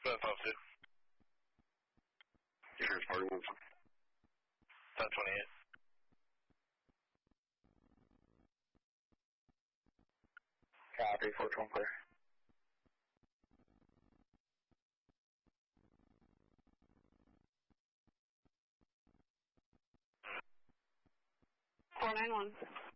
552. Here's Marty Wilson. 528. Copy, 421 clear. Four 9-1.